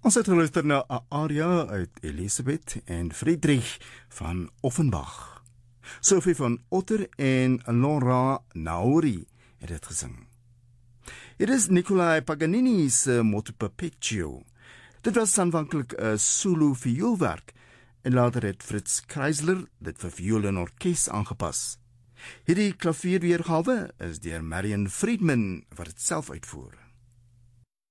Ons het geluister na 'n aria uit Elisabeth en Friedrich van Offenbach. Sophie van Otter en Laura Nauri het dit gesing. Dit is Nicolai Paganini's Motu Perpetuo. Dit was aanvanklik 'n solo vioolwerk en later het Fritz Kreisler dit vir viool en orkes aangepas. Hierdie klavierweergawe is deur Marian Friedman wat dit self uitvoer.